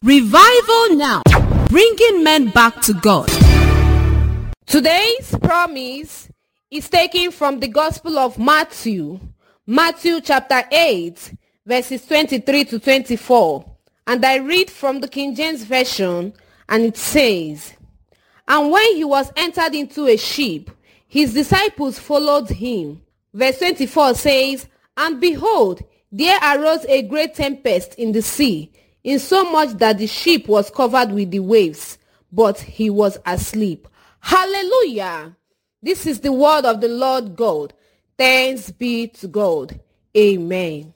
Revival Now, bringing men back to God. Today's promise is taken from the Gospel of Matthew chapter 8, verses 23 to 24. And I read from the King James Version, and it says, "And when he was entered into a ship, his disciples followed him." Verse 24 says, "And behold, there arose a great tempest in the sea, insomuch that the ship was covered with the waves, but he was asleep." Hallelujah! This is the word of the Lord God. Thanks be to God. Amen.